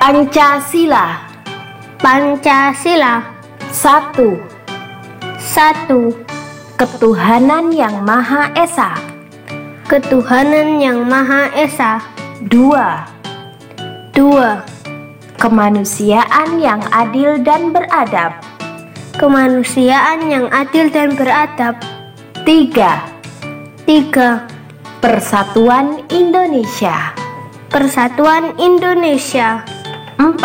Pancasila. Pancasila. 1. 1. Ketuhanan yang Maha Esa. Ketuhanan yang Maha Esa. 2. 2. Kemanusiaan yang adil dan beradab. Kemanusiaan yang adil dan beradab. 3. 3. Persatuan Indonesia. Persatuan Indonesia. 4.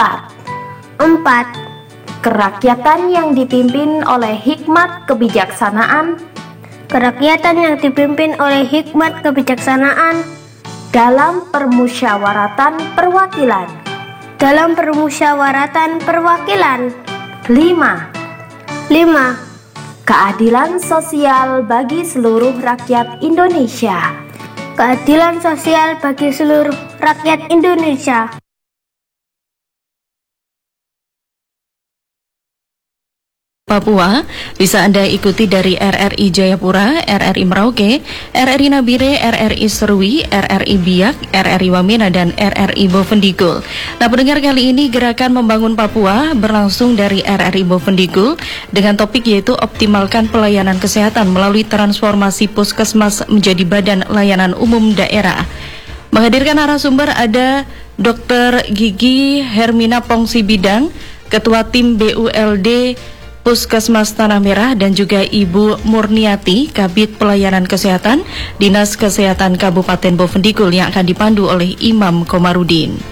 4. Kerakyatan yang dipimpin oleh hikmat kebijaksanaan. Kerakyatan yang dipimpin oleh hikmat kebijaksanaan Dalam permusyawaratan perwakilan. dalam permusyawaratan perwakilan. 5. 5. Keadilan sosial bagi seluruh rakyat Indonesia. Keadilan sosial bagi seluruh rakyat Indonesia. Papua bisa Anda ikuti dari RRI Jayapura, RRI Merauke, RRI Nabire, RRI Serui, RRI Biak, RRI Wamena, dan RRI Bovendigul. Nah, pendengar, kali ini Gerakan Membangun Papua berlangsung dari RRI Bovendigul dengan topik yaitu optimalkan pelayanan kesehatan melalui transformasi puskesmas menjadi badan layanan umum daerah. Menghadirkan narasumber ada Dr. Gigi Hermina Pongsi Bidang, Ketua Tim BULD Puskesmas Tanah Merah, dan juga Ibu Murniati, Kabid Pelayanan Kesehatan Dinas Kesehatan Kabupaten Bovendigul, yang akan dipandu oleh Imam Komarudin.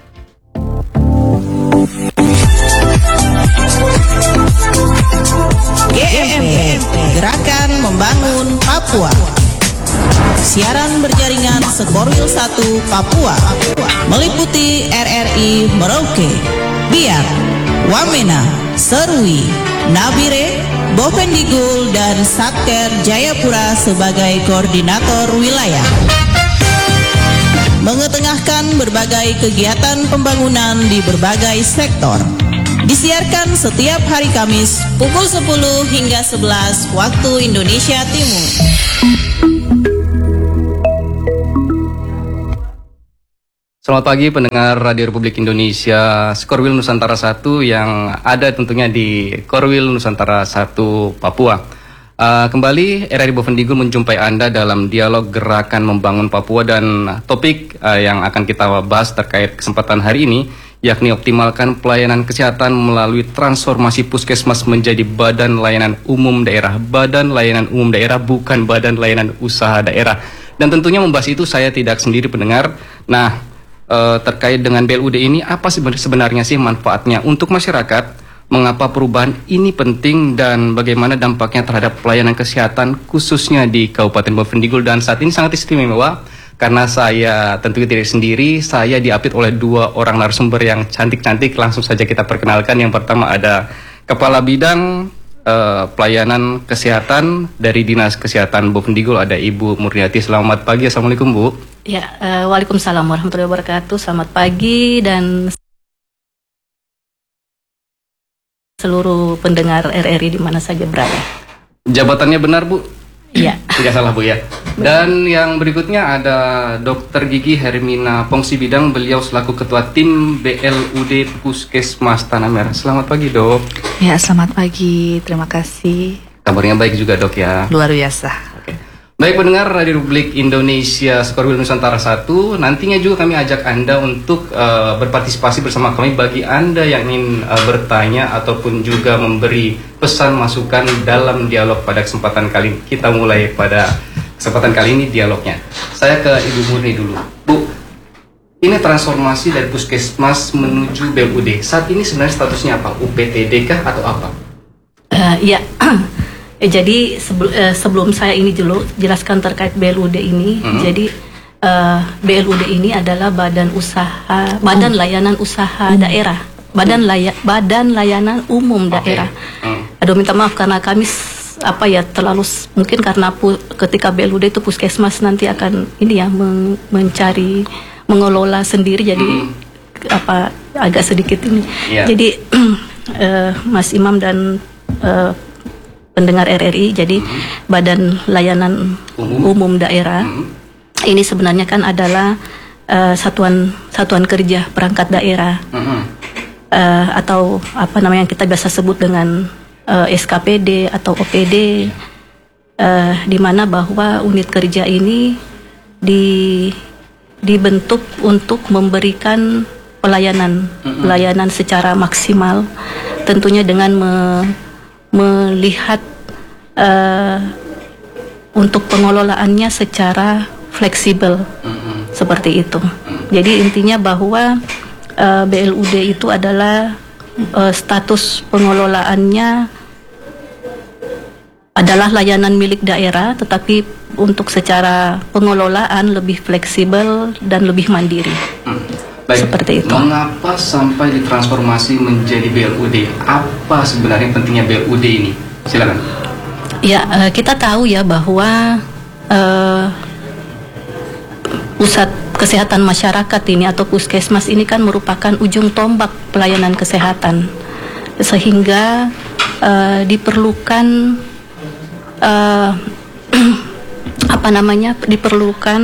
GMP, Gerakan Membangun Papua. Siaran berjaringan Skorwil 1 Papua, meliputi RRI Merauke, Biak, Wamena, Serui, Nabire, Bovendigul, dan Satker Jayapura sebagai koordinator wilayah. Mengetengahkan berbagai kegiatan pembangunan di berbagai sektor. Disiarkan setiap hari Kamis pukul 10 hingga 11 waktu Indonesia Timur. Selamat pagi pendengar Radio Republik Indonesia, Skorwil Nusantara 1 yang ada tentunya di Korwil Nusantara 1 Papua. Kembali RRI Bovendigul menjumpai Anda dalam dialog Gerakan Membangun Papua, dan topik yang akan kita bahas terkait kesempatan hari ini yakni optimalkan pelayanan kesehatan melalui transformasi puskesmas menjadi badan layanan umum daerah. Badan layanan umum daerah, bukan badan layanan usaha daerah. Dan tentunya membahas itu saya tidak sendiri pendengar. Nah, terkait dengan BLUD ini, apa sebenarnya sih manfaatnya untuk masyarakat, mengapa perubahan ini penting, dan bagaimana dampaknya terhadap pelayanan kesehatan khususnya di Kabupaten Bovendigul. Dan saat ini sangat istimewa karena saya tentunya tidak sendiri, saya diapit oleh dua orang narasumber yang cantik-cantik. Langsung saja kita perkenalkan. Yang pertama ada Kepala Bidang Pelayanan Kesehatan dari Dinas Kesehatan Bovendigul, ada Ibu Murniati. Selamat pagi, Assalamualaikum Bu. Ya, waalaikumsalam warahmatullahi wabarakatuh. Selamat pagi dan seluruh pendengar RRI di mana saja berada. Jabatannya benar Bu? Iya. Tidak salah Bu ya. Dan yang berikutnya ada Dr. Gigi Hermina Pongsi Bidang, beliau selaku Ketua Tim BLUD Puskesmas Tanah Merah. Selamat pagi Dok. Ya, selamat pagi, terima kasih. Kabarnya baik juga Dok ya? Luar biasa. Baik pendengar Radio Republik Indonesia Skorwil Nusantara 1, nantinya juga kami ajak Anda untuk berpartisipasi bersama kami bagi Anda yang ingin bertanya ataupun juga memberi pesan masukan dalam dialog pada kesempatan kali ini. Kita mulai pada kesempatan kali ini dialognya. Saya ke Ibu Murni dulu. Bu, ini transformasi dari puskesmas menuju BLUD. Saat ini sebenarnya statusnya apa? UPTD kah atau apa? Ya. Jadi sebelum saya ini dulu jelaskan terkait BLUD ini. Jadi BLUD ini adalah badan layanan usaha daerah, badan layanan umum daerah. Aduh, minta maaf karena kami terlalu mungkin karena ketika BLUD itu puskesmas nanti akan ini ya mencari mengelola sendiri, jadi agak sedikit ini. Jadi Mas Imam dan pendengar RRI, jadi Badan Layanan Umum Daerah ini sebenarnya kan adalah satuan kerja perangkat daerah atau apa namanya yang kita biasa sebut dengan SKPD atau OPD, di mana bahwa unit kerja ini dibentuk untuk memberikan pelayanan secara maksimal, tentunya dengan melihat untuk pengelolaannya secara fleksibel, seperti itu. Jadi intinya bahwa BLUD itu adalah status pengelolaannya adalah layanan milik daerah, tetapi untuk secara pengelolaan lebih fleksibel dan lebih mandiri. Baik, seperti itu. Mengapa sampai ditransformasi menjadi BLUD? Apa sebenarnya pentingnya BLUD ini? Silakan. Ya, kita tahu ya bahwa pusat kesehatan masyarakat ini atau puskesmas ini kan merupakan ujung tombak pelayanan kesehatan, sehingga diperlukan diperlukan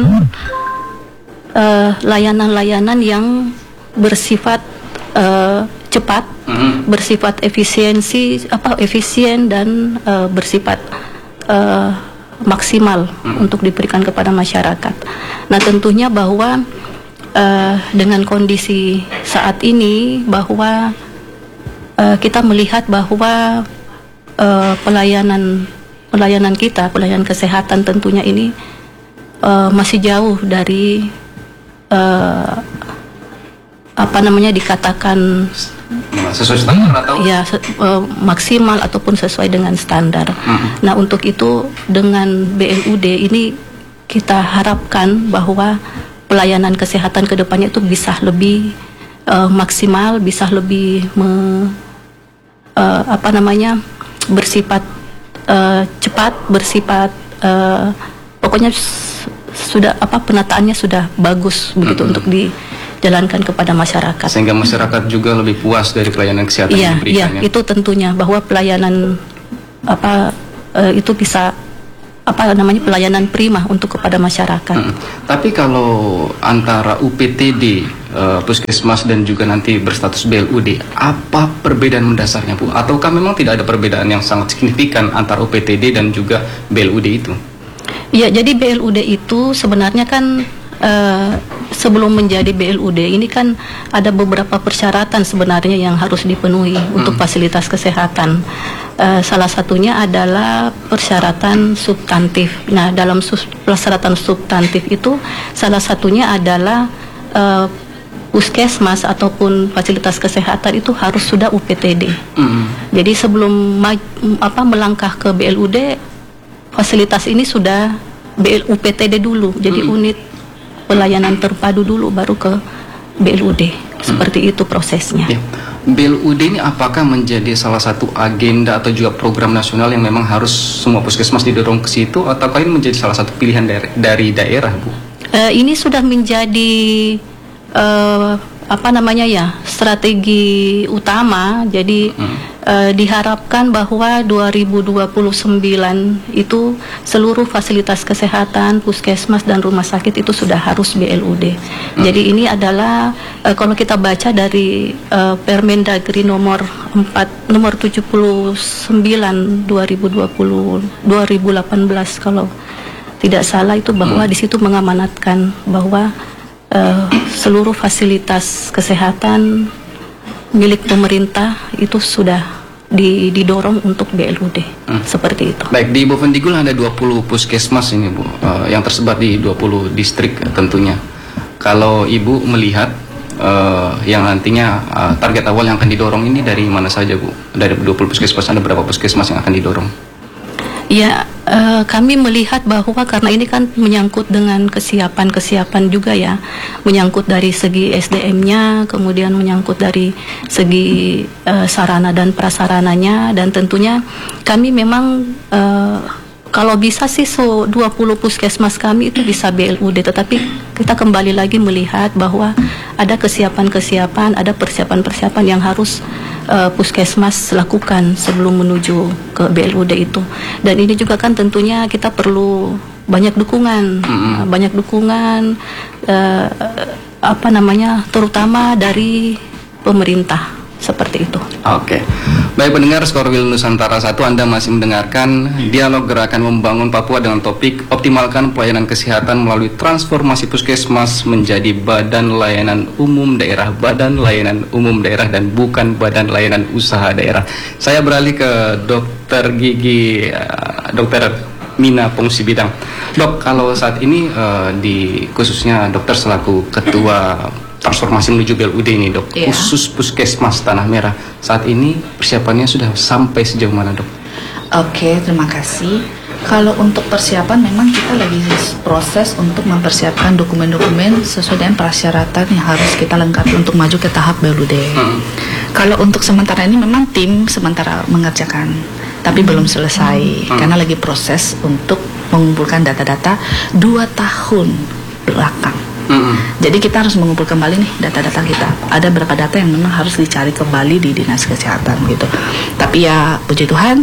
layanan-layanan yang bersifat cepat, bersifat efisien dan bersifat maksimal untuk diberikan kepada masyarakat. Nah, tentunya bahwa dengan kondisi saat ini bahwa kita melihat bahwa pelayanan kesehatan tentunya ini masih jauh dari dikatakan sesuai standar atau ya maksimal ataupun sesuai dengan standar. Nah, untuk itu dengan BLUD ini kita harapkan bahwa pelayanan kesehatan ke depannya itu bisa lebih maksimal, bisa lebih bersifat cepat, bersifat pokoknya sudah penataannya sudah bagus begitu untuk dijalankan kepada masyarakat. Sehingga masyarakat juga lebih puas dari pelayanan kesehatan yang diberikan. Iya, itu tentunya bahwa pelayanan itu bisa pelayanan prima untuk kepada masyarakat. Tapi kalau antara UPTD, puskesmas dan juga nanti berstatus BLUD, apa perbedaan mendasarnya, Bu? Ataukah memang tidak ada perbedaan yang sangat signifikan antara UPTD dan juga BLUD itu? Ya, jadi BLUD itu sebenarnya kan sebelum menjadi BLUD ini kan ada beberapa persyaratan sebenarnya yang harus dipenuhi untuk fasilitas kesehatan. Salah satunya adalah persyaratan substantif. Nah, dalam persyaratan substantif itu salah satunya adalah puskesmas ataupun fasilitas kesehatan itu harus sudah UPTD. Jadi sebelum melangkah ke BLUD, fasilitas ini sudah UPTD dulu. Jadi unit pelayanan terpadu dulu baru ke BLUD. Seperti itu prosesnya. Ya. BLUD ini apakah menjadi salah satu agenda atau juga program nasional yang memang harus semua puskesmas didorong ke situ, ataukah ini menjadi salah satu pilihan dari daerah, Bu? Ini sudah menjadi strategi utama. Jadi diharapkan bahwa 2029 itu seluruh fasilitas kesehatan, puskesmas dan rumah sakit itu sudah harus BLUD. Jadi ini adalah kalau kita baca dari Permendagri nomor 79 2018 kalau tidak salah, itu bahwa di situ mengamanatkan bahwa seluruh fasilitas kesehatan milik pemerintah itu sudah didorong untuk BLUD. Seperti itu. Baik, di Bovendigul ada 20 puskesmas ini, Bu, yang tersebar di 20 distrik tentunya. Kalau Ibu melihat yang nantinya target awal yang akan didorong ini dari mana saja, Bu? Dari 20 puskesmas ada berapa puskesmas yang akan didorong? Ya, kami melihat bahwa karena ini kan menyangkut dengan kesiapan juga ya, menyangkut dari segi SDM-nya, kemudian menyangkut dari segi sarana dan prasarananya, dan tentunya kami memang kalau bisa sih 20 puskesmas kami itu bisa BLUD, tetapi kita kembali lagi melihat bahwa ada kesiapan-kesiapan, ada persiapan-persiapan yang harus puskesmas lakukan sebelum menuju ke BLUD itu. Dan ini juga kan tentunya kita perlu banyak dukungan, terutama dari pemerintah seperti itu. Oke. Baik pendengar Skorwil Nusantara 1, Anda masih mendengarkan dialog gerakan membangun Papua dengan topik optimalkan pelayanan kesehatan melalui transformasi puskesmas menjadi badan layanan umum daerah, dan bukan badan layanan usaha daerah. Saya beralih ke Dokter Gigi, Dokter Mina Pongsi Bidang. Dok, kalau saat ini di khususnya dokter selaku ketua transformasi menuju BLUD ini, Dok, khusus puskesmas Tanah Merah saat ini persiapannya sudah sampai sejauh mana, Dok? Oke, terima kasih. Kalau untuk persiapan memang kita lagi proses untuk mempersiapkan dokumen-dokumen sesuai dengan persyaratan yang harus kita lengkapi untuk maju ke tahap BLUD. Kalau untuk sementara ini memang tim sementara mengerjakan, tapi belum selesai karena lagi proses untuk mengumpulkan data-data 2 tahun belakang. Jadi kita harus mengumpul kembali nih data-data kita. Ada beberapa data yang memang harus dicari kembali di Dinas Kesehatan gitu. Tapi ya puji Tuhan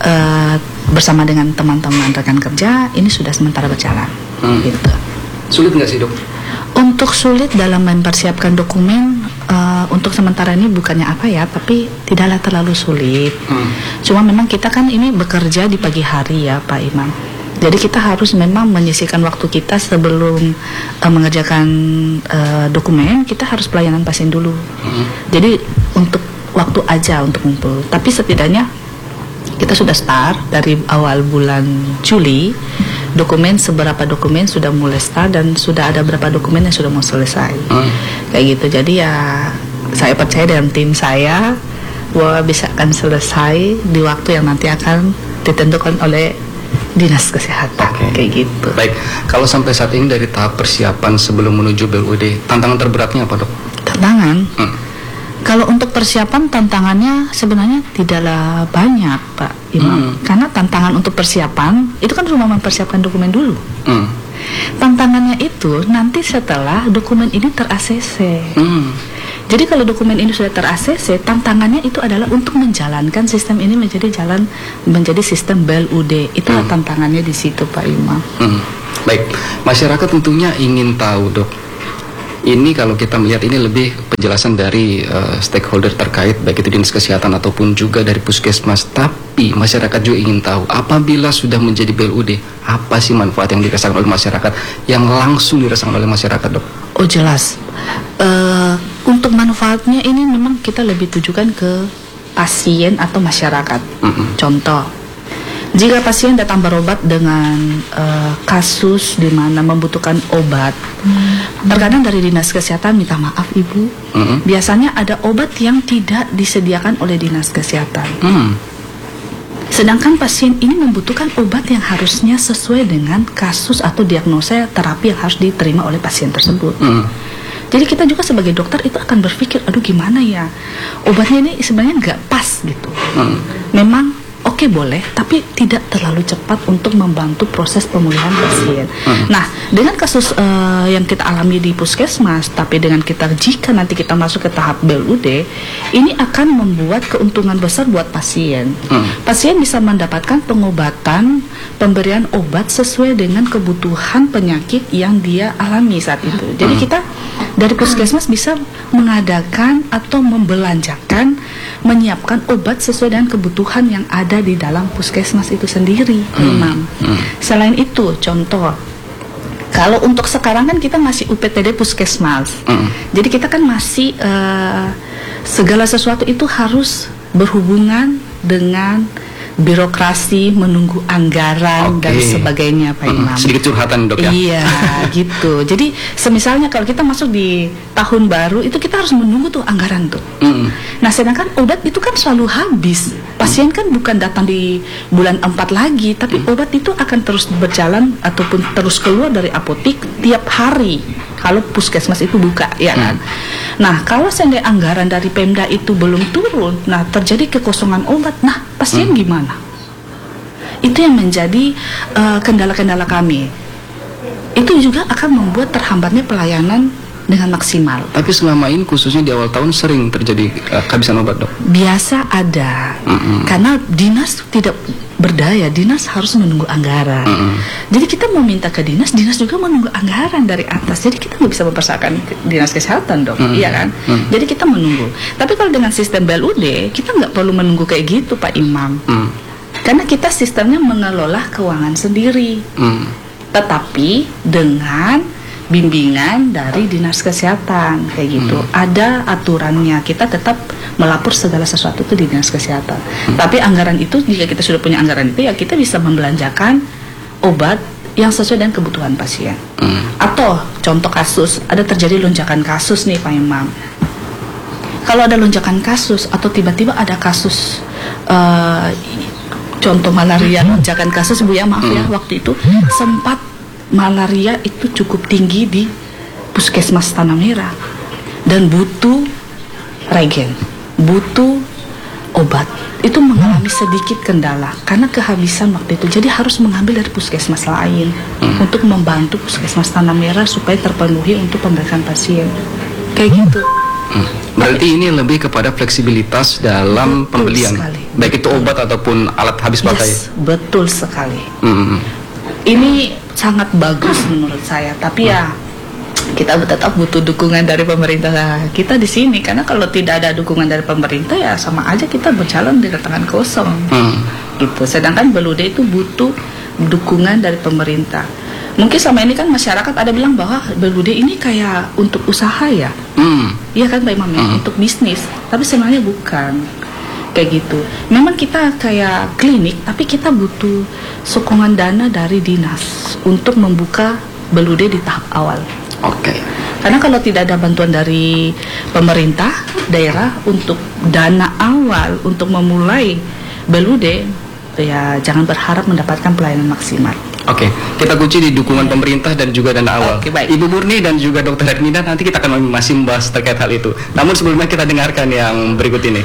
bersama dengan teman-teman rekan kerja ini sudah sementara berjalan. Gitu. Sulit nggak sih, Dok? Untuk sulit dalam mempersiapkan dokumen untuk sementara ini bukannya apa ya, tapi tidaklah terlalu sulit. Cuma memang kita kan ini bekerja di pagi hari ya Pak Imam. Jadi kita harus memang menyisihkan waktu kita sebelum mengerjakan dokumen, kita harus pelayanan pasien dulu. Jadi untuk waktu aja untuk ngumpul. Tapi setidaknya kita sudah start dari awal bulan Juli. Beberapa dokumen sudah mulai start dan sudah ada beberapa dokumen yang sudah mau selesai. Kayak gitu. Jadi ya saya percaya dengan tim saya bahwa bisa akan selesai di waktu yang nanti akan ditentukan oleh Dinas Kesehatan. Kayak gitu. Baik, kalau sampai saat ini dari tahap persiapan sebelum menuju BLUD, tantangan terberatnya apa, Dok? Tantangan? Kalau untuk persiapan tantangannya sebenarnya tidaklah banyak Pak Imam. Karena tantangan untuk persiapan itu kan cuma mempersiapkan dokumen dulu. Tantangannya itu nanti setelah dokumen ini ter-ACC. Jadi kalau dokumen ini sudah ter-ACC, tantangannya itu adalah untuk menjalankan sistem ini menjadi sistem BLUD. Itulah tantangannya di situ Pak Imam. Baik, masyarakat tentunya ingin tahu, Dok. Ini kalau kita melihat ini lebih penjelasan dari stakeholder terkait, baik itu Dinas Kesehatan ataupun juga dari puskesmas. Tapi masyarakat juga ingin tahu, apabila sudah menjadi BLUD, apa sih manfaat yang dirasakan oleh masyarakat, yang langsung dirasakan oleh masyarakat, Dok? Oh jelas. Untuk manfaatnya ini memang kita lebih tujukan ke pasien atau masyarakat. Contoh, jika pasien datang berobat dengan kasus di mana membutuhkan obat, terkadang dari Dinas Kesehatan minta maaf Ibu, biasanya ada obat yang tidak disediakan oleh Dinas Kesehatan. Sedangkan pasien ini membutuhkan obat yang harusnya sesuai dengan kasus atau diagnosa terapi yang harus diterima oleh pasien tersebut. Jadi kita juga sebagai dokter itu akan berpikir, aduh gimana ya, obatnya ini sebenarnya nggak pas gitu. Memang oke boleh, tapi tidak terlalu cepat untuk membantu proses pemulihan pasien. Nah, dengan kasus yang kita alami di puskesmas, tapi dengan jika nanti kita masuk ke tahap BLUD, ini akan membuat keuntungan besar buat pasien. Pasien bisa mendapatkan pengobatan, pemberian obat sesuai dengan kebutuhan penyakit yang dia alami saat itu. Jadi kita dari puskesmas bisa mengadakan atau membelanjakan, menyiapkan obat sesuai dengan kebutuhan yang ada di dalam puskesmas itu sendiri, Imam. Selain itu, contoh, kalau untuk sekarang kan kita masih UPTD puskesmas, jadi kita kan masih segala sesuatu itu harus berhubungan dengan birokrasi, menunggu anggaran dan sebagainya, Pak Imam. Sedikit curhatan, Dok, ya? Iya, gitu. Jadi semisalnya kalau kita masuk di tahun baru itu kita harus menunggu tuh anggaran tuh. Nah, sedangkan obat itu kan selalu habis. Pasien kan bukan datang di bulan 4 lagi, tapi obat itu akan terus berjalan ataupun terus keluar dari apotik tiap hari kalau puskesmas itu buka, ya kan? Nah, kalau seandainya anggaran dari Pemda itu belum turun, nah terjadi kekosongan obat, nah pasien gimana? Itu yang menjadi kendala-kendala kami. Itu juga akan membuat terhambatnya pelayanan dengan maksimal. Tapi selama ini khususnya di awal tahun sering terjadi kehabisan obat, Dok? Biasa ada, karena dinas tidak berdaya, dinas harus menunggu anggaran. Jadi kita mau minta ke dinas juga menunggu anggaran dari atas. Jadi kita nggak bisa mempersalahkan dinas kesehatan, Dok, iya kan? Jadi kita menunggu. Tapi kalau dengan sistem BLUD, kita nggak perlu menunggu kayak gitu, Pak Imam. Karena kita sistemnya mengelola keuangan sendiri, tetapi dengan bimbingan dari dinas kesehatan kayak gitu. Ada aturannya, kita tetap melapor segala sesuatu itu di dinas kesehatan. Tapi anggaran itu, jika kita sudah punya anggaran itu, ya kita bisa membelanjakan obat yang sesuai dengan kebutuhan pasien. Atau contoh kasus, ada terjadi lonjakan kasus nih Pak Imam. Kalau ada lonjakan kasus atau tiba-tiba ada kasus contoh malaria, lonjakan kasus Bu ya, maaf ya, waktu itu sempat malaria itu cukup tinggi di Puskesmas Tanah Merah dan butuh regen, butuh obat. Itu mengalami sedikit kendala karena kehabisan waktu itu. Jadi harus mengambil dari puskesmas lain untuk membantu Puskesmas Tanah Merah supaya terpenuhi untuk pemeriksaan pasien. Kayak gitu. Berarti ini lebih kepada fleksibilitas dalam pembelian, sekali. Baik itu obat ataupun alat habis pakai. Yes, betul sekali. Ini sangat bagus menurut saya. Tapi ya kita tetap butuh dukungan dari pemerintah kita di sini. Karena kalau tidak ada dukungan dari pemerintah, ya sama aja kita berjalan dengan tangan kosong. Gitu. Sedangkan BLUD itu butuh dukungan dari pemerintah. Mungkin selama ini kan masyarakat ada bilang bahwa BLUD ini kayak untuk usaha ya. Iya kan Pak Imam ya, untuk bisnis. Tapi sebenarnya bukan kayak gitu. Memang kita kayak klinik, tapi kita butuh sokongan dana dari dinas untuk membuka BLUD di tahap awal. Oke. Karena kalau tidak ada bantuan dari pemerintah daerah untuk dana awal untuk memulai BLUD, ya jangan berharap mendapatkan pelayanan maksimal. Oke, kita kunci di dukungan pemerintah dan juga dana awal. Oke, baik. Ibu Murni dan juga Dr. Hermina, nanti kita akan masih membahas terkait hal itu. Namun sebelumnya kita dengarkan yang berikut ini.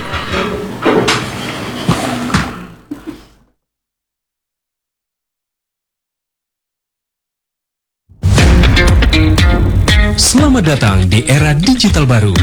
Selamat datang di era digital baru.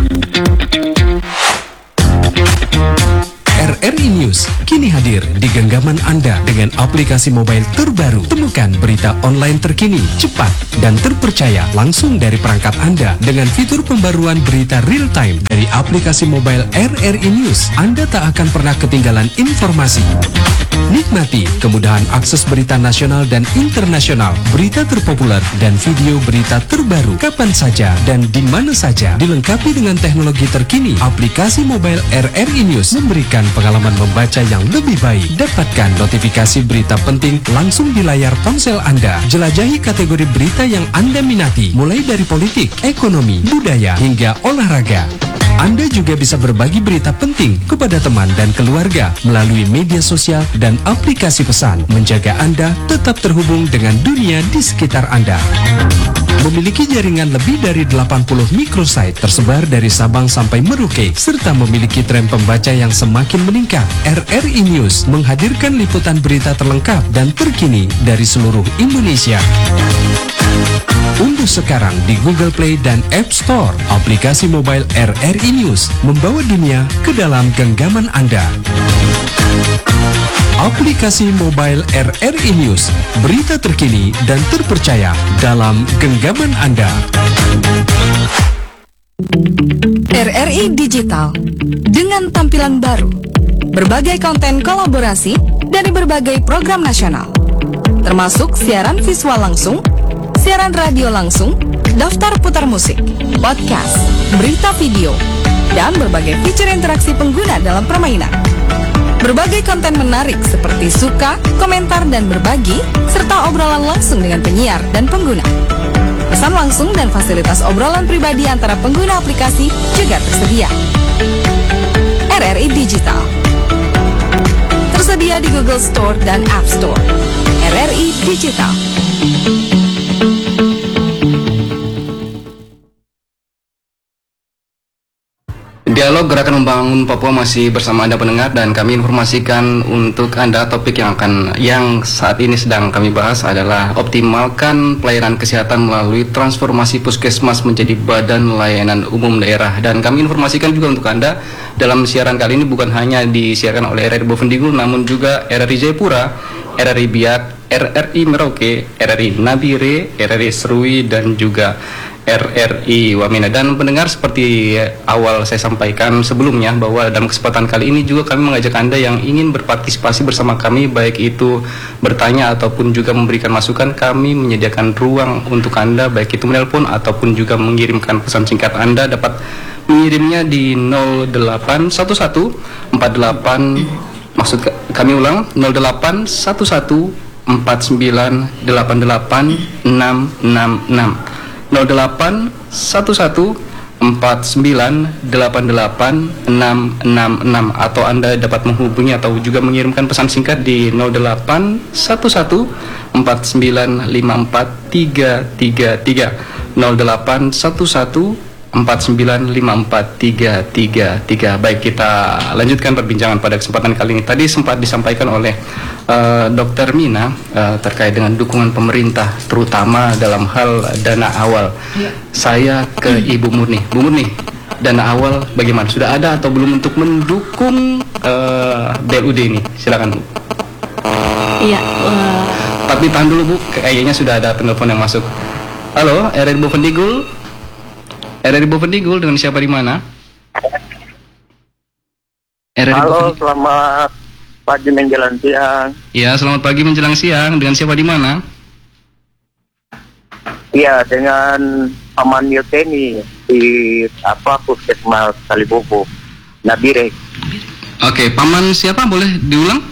RRI News kini hadir di genggaman Anda dengan aplikasi mobile terbaru. Temukan berita online terkini, cepat, dan terpercaya langsung dari perangkat Anda dengan fitur pembaruan berita real time dari aplikasi mobile RRI News. Anda tak akan pernah ketinggalan informasi. Nikmati kemudahan akses berita nasional dan internasional, berita terpopuler, dan video berita terbaru kapan saja dan di mana saja. Dilengkapi dengan teknologi terkini, aplikasi mobile RRI News memberikan pengalaman membaca yang lebih baik. Dapatkan notifikasi berita penting langsung di layar ponsel Anda. Jelajahi kategori berita yang Anda minati, mulai dari politik, ekonomi, budaya, hingga olahraga. Anda juga bisa berbagi berita penting kepada teman dan keluarga melalui media sosial dan aplikasi pesan, menjaga Anda tetap terhubung dengan dunia di sekitar Anda. Memiliki jaringan lebih dari 80 microsite tersebar dari Sabang sampai Merauke, serta memiliki tren pembaca yang semakin meningkat. RRI News menghadirkan liputan berita terlengkap dan terkini dari seluruh Indonesia. Unduh sekarang di Google Play dan App Store aplikasi mobile RRI News, membawa dunia ke dalam genggaman Anda. Aplikasi mobile RRI News, berita terkini dan terpercaya dalam genggaman Anda. RRI Digital dengan tampilan baru, berbagai konten kolaborasi dari berbagai program nasional, termasuk siaran visual langsung, siaran radio langsung, daftar putar musik, podcast, berita video, dan berbagai fitur interaksi pengguna dalam permainan. Berbagai konten menarik seperti suka, komentar, dan berbagi, serta obrolan langsung dengan penyiar dan pengguna. Pesan langsung dan fasilitas obrolan pribadi antara pengguna aplikasi juga tersedia. RRI Digital tersedia di Google Store dan App Store. RRI Digital. Dialog Gerakan Membangun Papua masih bersama Anda pendengar, dan kami informasikan untuk Anda topik yang saat ini sedang kami bahas adalah optimalkan pelayanan kesehatan melalui transformasi puskesmas menjadi Badan Layanan Umum Daerah. Dan kami informasikan juga untuk Anda dalam siaran kali ini bukan hanya disiarkan oleh RRI Bovendigul, namun juga RRI Jayapura, RRI Biak, RRI Merauke, RRI Nabire, RRI Serui, dan juga RRI Wamena. Dan pendengar, seperti awal saya sampaikan sebelumnya bahwa dalam kesempatan kali ini juga kami mengajak Anda yang ingin berpartisipasi bersama kami, baik itu bertanya ataupun juga memberikan masukan. Kami menyediakan ruang untuk Anda, baik itu menelpon ataupun juga mengirimkan pesan singkat. Anda dapat mengirimnya di 0811 48, maksud kami ulang, 0811 49 88 666, 0811 49 88 666, atau Anda dapat menghubungi atau juga mengirimkan pesan singkat di 0811 4954 333, 0811 4954 333. Baik, kita lanjutkan perbincangan pada kesempatan kali ini. Tadi sempat disampaikan oleh Dr. Mina terkait dengan dukungan pemerintah, terutama dalam hal dana awal. Saya ke Ibu Murni. Bu Murni, dana awal bagaimana? Sudah ada atau belum untuk mendukung BLUD ini? Silakan, Bu. Iya. Tapi tahan dulu, Bu. Kayaknya sudah ada penelpon yang masuk. Halo, RRI Bovendigul. RRI Bovendigul, dengan siapa di mana? Halo, selamat pagi menjelang siang. Ya, selamat pagi menjelang siang. Dengan siapa di mana? Iya, dengan Aman Yoteni di Puskesmas Kalibobo, Nabire. Oke, Paman siapa? Boleh diulang?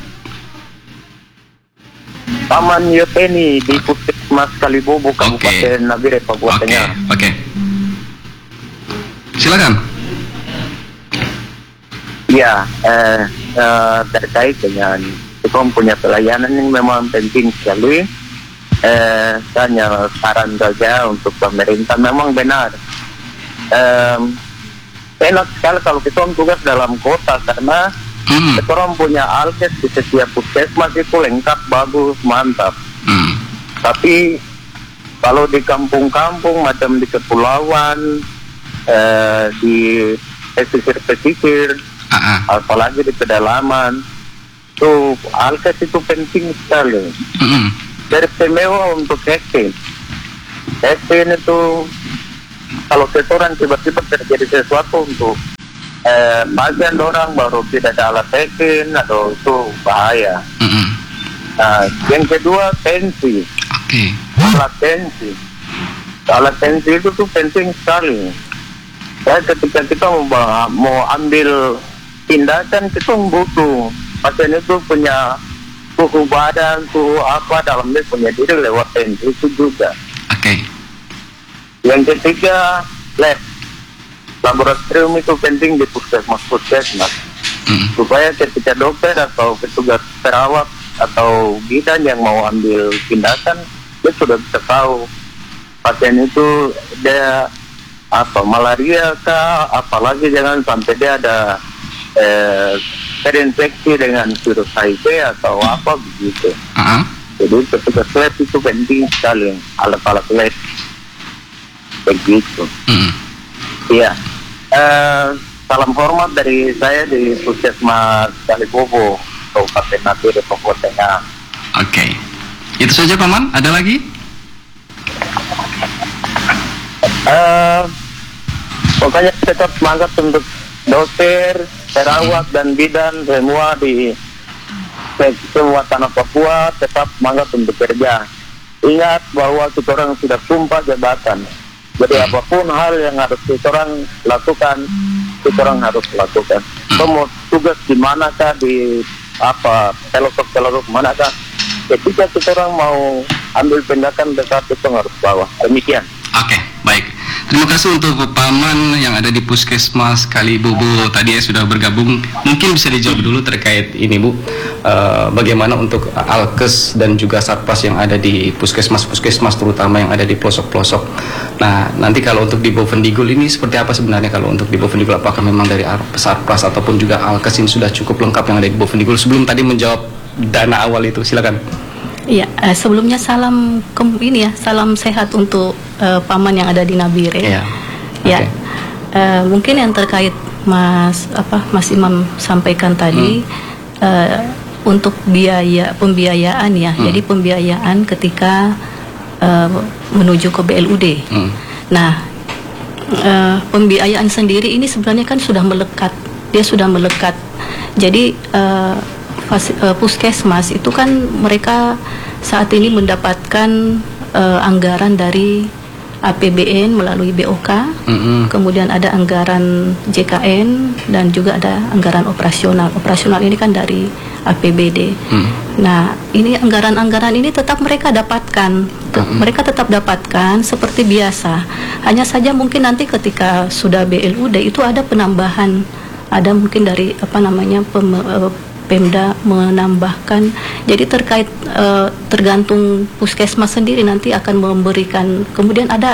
Aman Yoteni di Puskesmas Kalibobo, Kabupaten Nabire, Papua Tengah. Oke. Silakan. Iya, terkait dengan kita punya pelayanan yang memang penting sekali. Hanya saran saja untuk pemerintah, memang benar. Enak sekali kalau kita tugas dalam kota, karena kita orang punya alkes di setiap puskesmas itu lengkap, bagus, mantap. Tapi kalau di kampung-kampung macam di kepulauan, di pesisir-pesisir, apalagi di pedalaman, tuh alkes itu penting sekali. Teristimewa untuk testing itu, kalau seseorang tiba-tiba terjadi sesuatu untuk bagian orang baru tidak ada alat testing, atau itu bahaya. Nah, yang kedua, tensi. Alat tensi itu tuh penting sekali. Ketika kita mau ambil tindakan, kita butuh pasien itu punya suhu badan, suhu apa dalamnya punya diri lewat tensi itu juga. Yang ketiga, laboratorium itu penting di puskesmas supaya ketika dokter atau petugas perawat atau bidan yang mau ambil tindakan, dia sudah bisa tahu pasien itu dia malaria kah, apalagi jangan sampai dia ada terinfeksi dengan virus HIV atau apa begitu. Jadi petugas lab itu penting sekali, alat-alat lab begitu. Iya. Salam hormat dari saya di Puskesmas Kalibobo, Kabupaten Nabire, Papua Tengah. Oke. Itu saja, Paman. Ada lagi? Pokoknya tetap semangat untuk dokter, perawat, dan bidan semua di semua tanah Papua, tetap semangat untuk kerja. Ingat bahwa kita orang sudah sumpah jabatan. Jadi apapun hal yang harus kita orang lakukan, kita orang harus lakukan. Mau tugas di manakah, di pelosok manakah, ketika kita orang mau ambil tindakan besar, kita harus bawa. Demikian. Oke, baik. Terima kasih untuk Paman yang ada di Puskesmas Kalibobo tadi ya sudah bergabung. Mungkin bisa dijawab dulu terkait ini Bu, bagaimana untuk alkes dan juga satpas yang ada di puskesmas terutama yang ada di pelosok-pelosok. Nah nanti kalau untuk di Bovendigul ini seperti apa sebenarnya kalau untuk di Bovendigul, apakah memang dari satpas ataupun juga alkes ini sudah cukup lengkap yang ada di Bovendigul? Sebelum tadi menjawab dana awal itu, silakan. Iya, sebelumnya salam salam sehat untuk Paman yang ada di Nabire. Iya. Ya, mungkin yang terkait Mas Imam sampaikan tadi untuk pembiayaan ya. Jadi pembiayaan ketika menuju ke BLUD. Nah, pembiayaan sendiri ini sebenarnya kan sudah melekat. Dia sudah melekat. Jadi puskesmas itu kan mereka saat ini mendapatkan anggaran dari APBN melalui BOK, kemudian ada anggaran JKN dan juga ada anggaran operasional. Operasional ini kan dari APBD. Nah, ini anggaran-anggaran ini tetap mereka dapatkan. Mereka tetap dapatkan seperti biasa. Hanya saja mungkin nanti ketika sudah BLUD itu ada penambahan. Ada mungkin dari Pemda menambahkan. Jadi terkait tergantung puskesmas sendiri nanti akan memberikan. Kemudian ada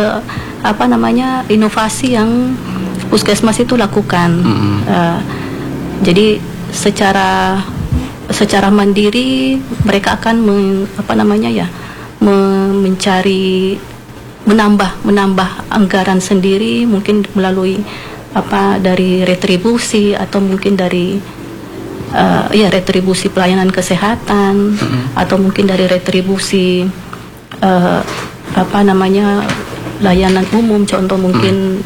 inovasi yang puskesmas itu lakukan. Jadi secara mandiri mereka akan mencari menambah anggaran sendiri, mungkin melalui dari retribusi atau mungkin dari retribusi pelayanan kesehatan, atau mungkin dari retribusi layanan umum, contoh mungkin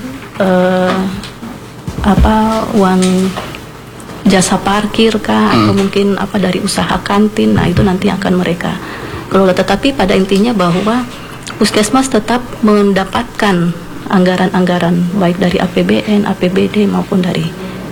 uang jasa parkir kah, atau mungkin dari usaha kantin. Nah itu nanti akan mereka kelola, tetapi pada intinya bahwa puskesmas tetap mendapatkan anggaran-anggaran baik dari APBN, APBD maupun dari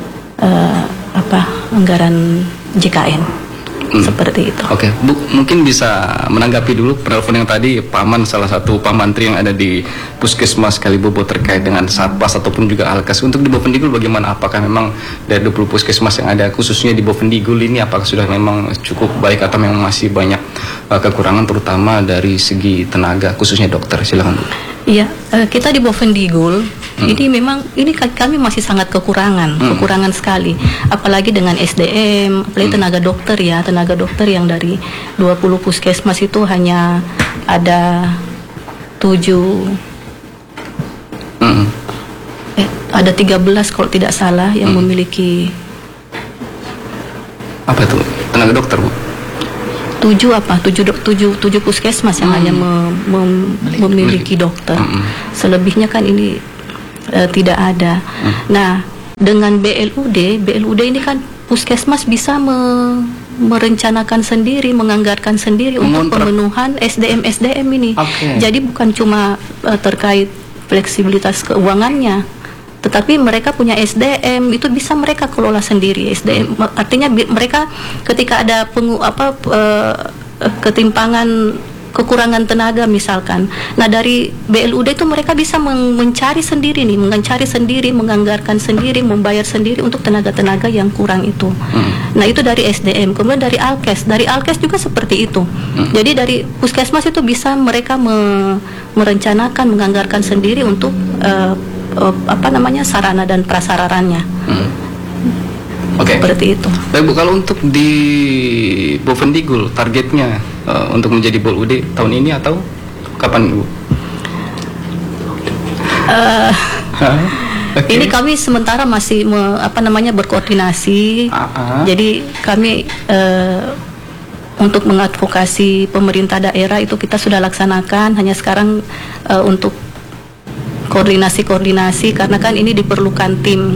anggaran JKN. Seperti itu. Oke, Bu, mungkin bisa menanggapi dulu penelpon yang tadi Paman, salah satu pamantri yang ada di Puskesmas Kalibobo terkait dengan satpas ataupun juga alkes. Untuk di Bovendigul bagaimana? Apakah memang dari 20 puskesmas yang ada khususnya di Bovendigul ini apakah sudah memang cukup baik atau memang masih banyak kekurangan terutama dari segi tenaga khususnya dokter? Silakan Bu. Iya, kita di Bovendigul ini memang kami masih sangat kekurangan sekali, apalagi dengan SDM, apalagi tenaga dokter yang dari 20 puskesmas itu hanya ada 13 kalau tidak salah yang memiliki apa itu tenaga dokter, Bu? 7 puskesmas yang hanya memiliki dokter. Selebihnya kan ini tidak ada. Nah, dengan BLUD ini kan puskesmas bisa merencanakan sendiri, menganggarkan sendiri untuk pemenuhan SDM ini. Jadi bukan cuma terkait fleksibilitas keuangannya, tetapi mereka punya SDM itu bisa mereka kelola sendiri. SDM artinya mereka ketika ada ketimpangan, kekurangan tenaga misalkan, nah dari BLUD itu mereka bisa mencari sendiri, menganggarkan sendiri, membayar sendiri untuk tenaga-tenaga yang kurang itu. Nah itu dari SDM. Kemudian dari Alkes juga seperti itu. Jadi dari puskesmas itu bisa mereka merencanakan, menganggarkan sendiri untuk sarana dan prasararannya. Seperti itu. Baik Bu, kalau untuk di Bovendigul targetnya untuk menjadi BLUD tahun ini atau kapan Bu? Ini kami sementara masih berkoordinasi. Jadi kami untuk mengadvokasi pemerintah daerah itu kita sudah laksanakan. Hanya sekarang untuk koordinasi karena kan ini diperlukan tim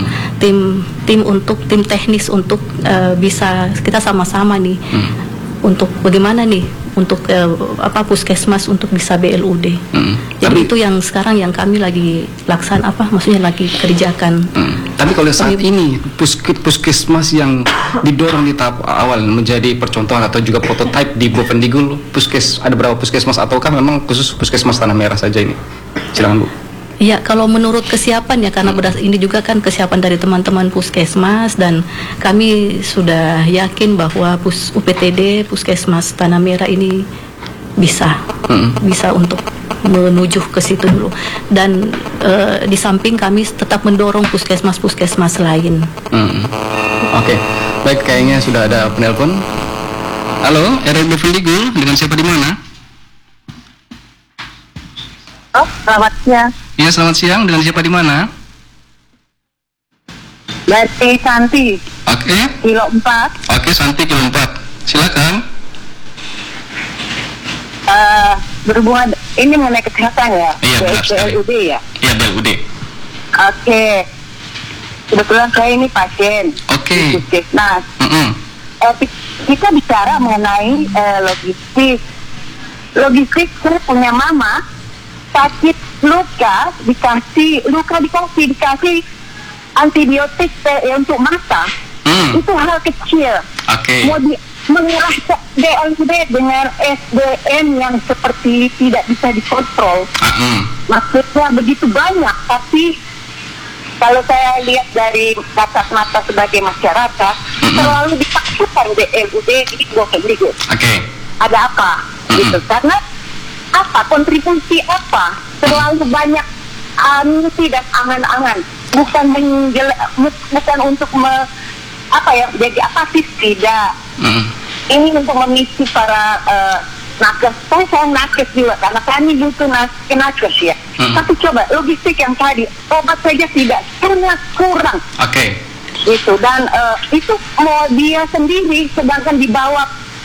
teknis untuk bisa kita sama-sama nih untuk bagaimana nih untuk puskesmas untuk bisa BLUD. Jadi itu yang sekarang yang kami lagi lagi kerjakan. Tapi kalau saat ini puskesmas yang didorong di tahap awal menjadi percontohan atau juga prototipe di Bovendigul, ada berapa puskesmas ataukah memang khusus puskesmas Tanah Merah saja ini? Silakan Bu. Ya, kalau menurut kesiapan ya, karena ini juga kan kesiapan dari teman-teman puskesmas, dan kami sudah yakin bahwa UPTD Puskesmas Tanah Merah ini bisa untuk menuju ke situ dulu. Dan di samping kami tetap mendorong puskesmas-puskesmas lain. Oke, baik, kayaknya sudah ada penelpon. Halo, RRI Bovendigul, dengan siapa di mana? Oh, selamat siang. Iya, selamat siang. Dengan siapa di mana? Berarti Santi. Oke. Kilo 4. Oke, Santi kilo 4. Silakan. Berhubungan ini mengenai kesehatan ya. Iya, benar sekali. BLUD ya. Iya, BLUD. Oke. Kebetulan saya ini pasien. Oke. Di puskesmas. Kita bicara mengenai logistik. Logistik, saya punya mama sakit luka, dikasih antibiotik untuk mata. Itu hal kecil. Mau menguras BLUD dengan SDM yang seperti tidak bisa dikontrol. Maksudnya begitu banyak, tapi kalau saya lihat dari kasat mata sebagai masyarakat, terlalu dipaksakan BLUD di Bovendigul. Ada apa? Gitu. Karena apa? Kontribusi apa? Terlalu banyak mimpi dan angan-angan. Bukan untuk jadi apatis, tidak. Ini untuk mengisi para nakes. Saya nakes juga karena kami butuh nakes ya. Tapi coba logistik yang tadi, obat saja tidak, sangat kurang. Gitu. Dan itu mau dia sendiri, sedangkan di bawah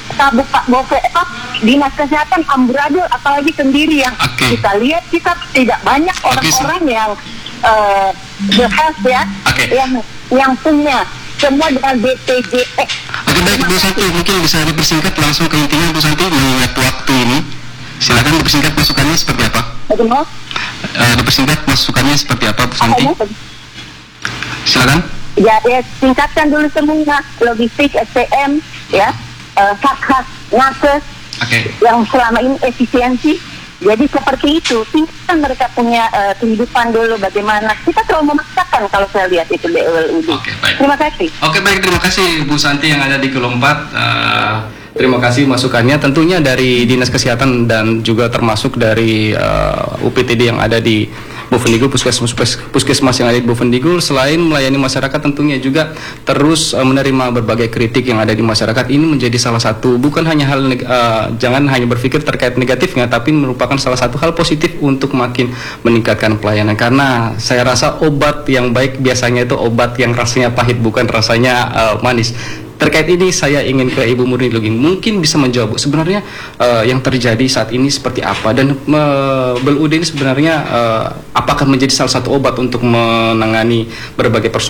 Dinas Kesehatan amburadul, apalagi sendiri yang kita lihat, kita tidak banyak orang-orang yang berkhas ya, yang punya semua dengan BPJS. Baik Bu Santi, mungkin bisa dipersingkat langsung ke intinya Bu Santi, mengingat waktu ini. Silakan dipersingkat masukannya seperti apa? Dipersingkat masukannya seperti apa Bu Santi? Silakan. Ya, singkatkan dulu semua logistik, SPM, ya. Hak-hak nakes yang selama ini efisiensi. Jadi seperti itu, tinggal mereka punya kehidupan dulu bagaimana. Kita terlalu memaksakan kalau saya lihat itu BLUD. Terima kasih. Baik, terima kasih Bu Santi yang ada di kilo 4. Terima kasih masukannya, tentunya dari Dinas Kesehatan dan juga termasuk dari UPTD yang ada di Bovendigul, puskesmas yang ada di Bovendigul. Selain melayani masyarakat, tentunya juga terus menerima berbagai kritik yang ada di masyarakat. Ini menjadi salah satu, bukan hanya hal jangan hanya berpikir terkait negatifnya, tapi merupakan salah satu hal positif untuk makin meningkatkan pelayanan. Karena saya rasa obat yang baik biasanya itu obat yang rasanya pahit, bukan rasanya manis. Terkait ini saya ingin ke Ibu Murni Luging, mungkin bisa menjawab sebenarnya yang terjadi saat ini seperti apa, dan BLUD ini sebenarnya apakah menjadi salah satu obat untuk menangani berbagai persoalan